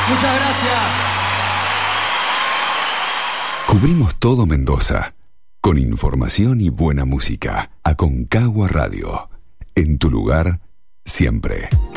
Muchas gracias. Cubrimos todo Mendoza. Con información y buena música. Aconcagua Radio. En tu lugar, siempre.